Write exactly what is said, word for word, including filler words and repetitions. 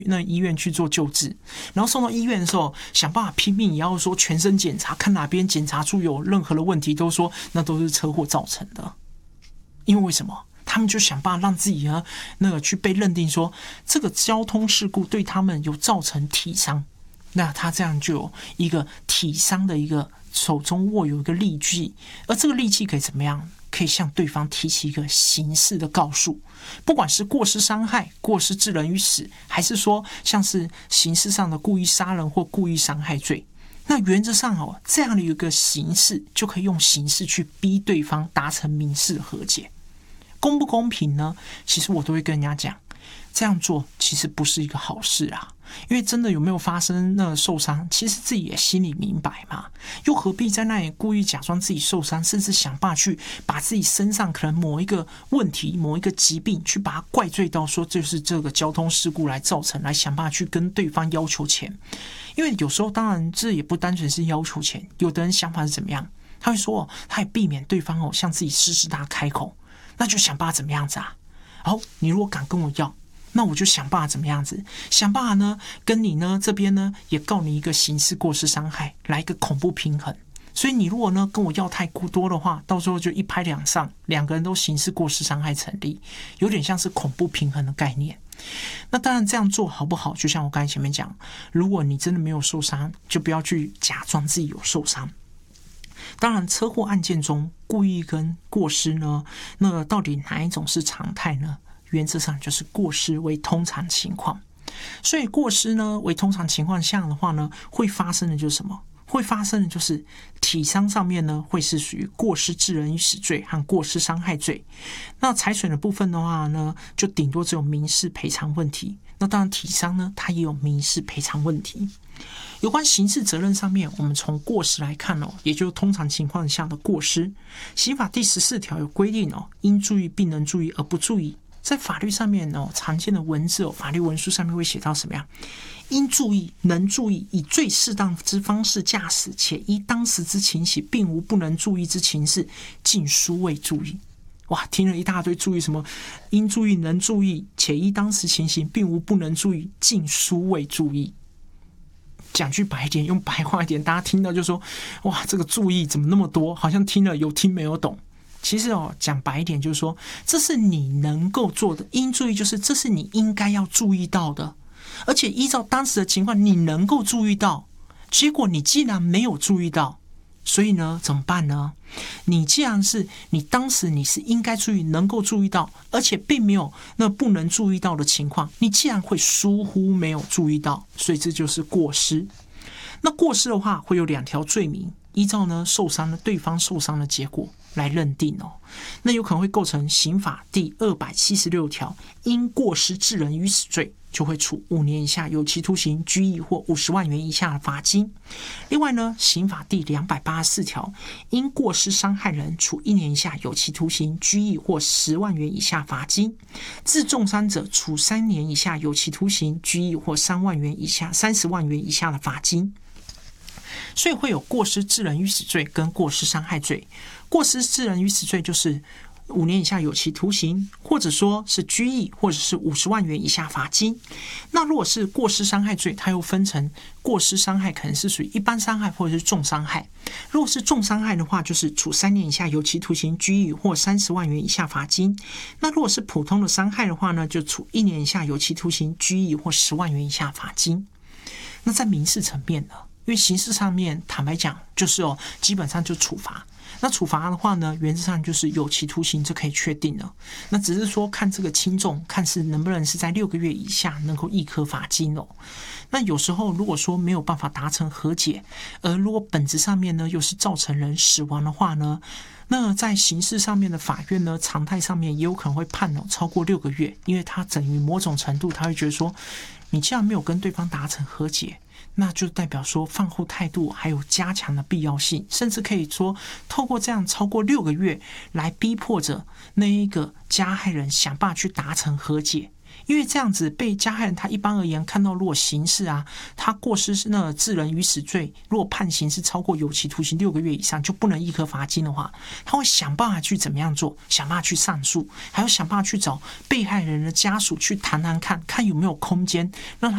那医院去做救治，然后送到医院的时候，想办法拼命也要说全身检查，看哪边检查出有任何的问题，都说那都是车祸造成的。因为为什么？他们就想办法让自己呢，那个去被认定说这个交通事故对他们有造成体伤，那他这样就有一个体伤的一个手中握有一个利器，而这个利器可以怎么样？可以向对方提起一个刑事的告诉，不管是过失伤害、过失致人于死，还是说像是刑事上的故意杀人或故意伤害罪，那原则上哦，这样的一个形式就可以用刑事去逼对方达成民事和解。公不公平呢？其实我都会跟人家讲，这样做其实不是一个好事啊。因为真的有没有发生那个受伤，其实自己也心里明白嘛，又何必在那里故意假装自己受伤，甚至想办法去把自己身上可能某一个问题、某一个疾病，去把它怪罪到说就是这个交通事故来造成，来想办法去跟对方要求钱。因为有时候当然这也不单纯是要求钱，有的人想法是怎么样？他会说，他也避免对方哦向自己施施他开口，那就想办法怎么样子啊？然后你如果敢跟我要，那我就想办法怎么样子，想办法呢，跟你呢这边呢也告你一个刑事过失伤害，来一个恐怖平衡。所以你如果呢跟我要太多的话，到时候就一拍两散，两个人都刑事过失伤害成立，有点像是恐怖平衡的概念。那当然这样做好不好？就像我刚才前面讲，如果你真的没有受伤，就不要去假装自己有受伤。当然，车祸案件中故意跟过失呢，那到底哪一种是常态呢？原则上就是过失为通常情况，所以过失呢为通常情况下的话呢，会发生的就是什么？会发生的就是体伤上面呢会是属于过失致人于死罪和过失伤害罪。那财损的部分的话呢，就顶多只有民事赔偿问题。那当然体伤呢，它也有民事赔偿问题。有关刑事责任上面，我们从过失来看哦，也就是通常情况下的过失。刑法第十四条有规定哦，应注意并能注意而不注意。在法律上面哦，常见的文字哦，法律文书上面会写到什么样？应注意、能注意，以最适当之方式驾驶，且依当时之情形，并无不能注意之情事，尽殊未注意。哇，听了一大堆注意什么？应注意、能注意，且依当时情形，并无不能注意，尽殊未注意。讲句白一点，用白话一点，大家听到就说：哇，这个注意怎么那么多？好像听了有听没有懂。其实哦，讲白一点就是说，这是你能够做的，应注意就是这是你应该要注意到的，而且依照当时的情况，你能够注意到，结果你既然没有注意到，所以呢，怎么办呢？你既然是你当时你是应该注意，能够注意到，而且并没有那不能注意到的情况，你既然会疏忽没有注意到，所以这就是过失。那过失的话，会有两条罪名，依照呢受伤的对方受伤的结果来认定哦。那有可能会构成刑法第二百七十六条，因过失致人于死罪，就会处五年以下有期徒刑、拘役或五十万元以下的罚金。另外呢，刑法第两百八十四条，因过失伤害人，处一年以下有期徒刑、拘役或十万元以下罚金。致重伤者，处三年以下有期徒刑、拘役或三万元以下三十万元以下的罚金。所以会有过失致人于死罪跟过失伤害罪。过失致人于死罪就是五年以下有期徒刑，或者说是拘役，或者是五十万元以下罚金。那如果是过失伤害罪，它又分成过失伤害可能是属于一般伤害或者是重伤害。如果是重伤害的话，就是处三年以下有期徒刑、拘役或三十万元以下罚金。那如果是普通的伤害的话呢，就处一年以下有期徒刑、拘役或十万元以下罚金。那在民事层面呢？因为刑事上面坦白讲就是哦，基本上就处罚。那处罚的话呢，原则上就是有期徒刑，这可以确定了。那只是说看这个轻重，看是能不能是在六个月以下能够易科罚金哦。那有时候如果说没有办法达成和解，而如果本质上面呢又是造成人死亡的话呢，那在刑事上面的法院呢，常态上面也有可能会判哦超过六个月，因为它等于某种程度，他会觉得说，你既然没有跟对方达成和解，那就代表说放后态度还有加强的必要性，甚至可以说透过这样超过六个月来逼迫着那一个加害人想办法去达成和解。因为这样子被加害人他一般而言看到，如果刑事啊，他过失是那致人于死罪，如果判刑是超过有期徒刑六个月以上就不能易科罚金的话，他会想办法去怎么样做，想办法去上诉，还要想办法去找被害人的家属去谈谈看，看有没有空间让他